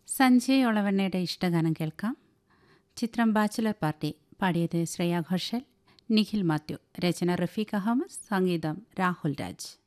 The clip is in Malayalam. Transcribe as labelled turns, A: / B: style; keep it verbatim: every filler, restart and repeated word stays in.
A: സഞ്ജയ് ഒളവണ്ണയുടെ ഇഷ്ടഗാനം കേൾക്കാം. ചിത്രം ബാച്ചിലർ പാർട്ടി. പാടിയത് ശ്രേയ ഘോഷൽ, നിഖിൽ മാത്യു. രചന റഫീഖ് അഹമ്മദ്, സംഗീതം രാഹുൽ രാജ്.